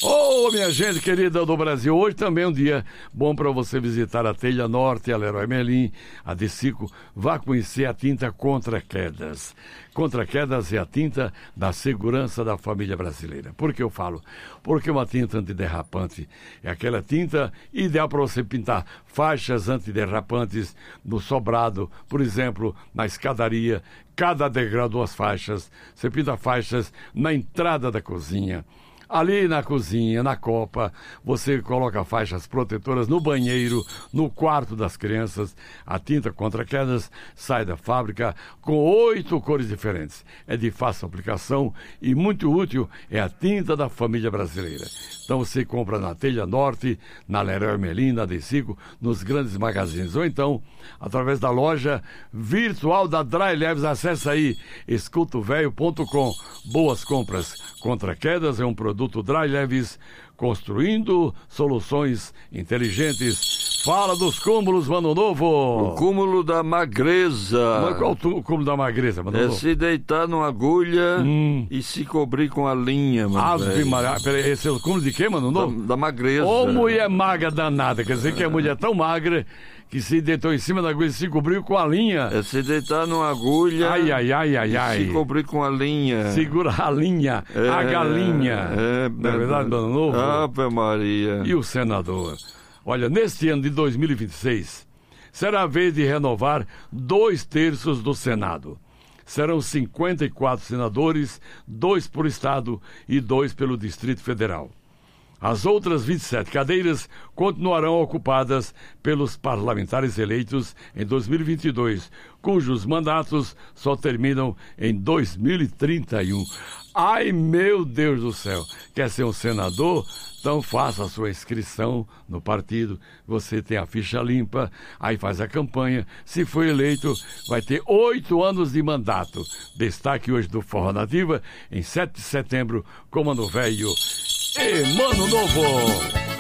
Ô, minha gente querida do Brasil, hoje também é um dia bom para você visitar a Telha Norte, a Leroy Merlin, a Decico. Vá conhecer a tinta Contra Quedas. Contra Quedas é a tinta da segurança da família brasileira. Por que eu falo? Porque uma tinta antiderrapante é aquela tinta ideal para você pintar faixas antiderrapantes no sobrado, por exemplo, na escadaria, cada degrau 2 faixas. Você pinta faixas na entrada da cozinha. Ali na cozinha, na copa, você coloca faixas protetoras no banheiro, no quarto das crianças. A tinta Contra Quedas sai da fábrica com 8 cores diferentes. É de fácil aplicação e muito útil, é a tinta da família brasileira. Então você compra na Telha Norte, na Leroy Merlin, na Decico, nos grandes magazines. Ou então, através da loja virtual da Dry Leves. Acesse aí, escutovelho.com. Boas compras. Contra Quedas é um produto Dry Leves, construindo soluções inteligentes. Fala dos cúmulos, Mano Novo. O cúmulo da magreza. Mas qual o cúmulo da magreza, Mano Novo? É se deitar numa agulha e se cobrir com a linha, mano. Ave Maria. Peraí, esse é o cúmulo de quê, Mano Novo? Da magreza. Ô, mulher magra danada. Quer dizer que a mulher é tão magra que se deitou em cima da agulha e se cobriu com a linha. É se deitar numa agulha. Ai, ai, ai, ai, ai. Se cobrir com a linha. Segura a linha, a galinha. Não é verdade, Mano Novo? Ave Maria. E o senador? Olha, neste ano de 2026, será a vez de renovar 2/3 do Senado. Serão 54 senadores, 2 por estado e 2 pelo Distrito Federal. As outras 27 cadeiras continuarão ocupadas pelos parlamentares eleitos em 2022, cujos mandatos só terminam em 2031. Ai, meu Deus do céu! Quer ser um senador? Então faça a sua inscrição no partido, você tem a ficha limpa, aí faz a campanha. Se for eleito, vai ter 8 anos de mandato. Destaque hoje do Forró Nativa, em 7 de setembro, com Mano Velho e Mano Novo.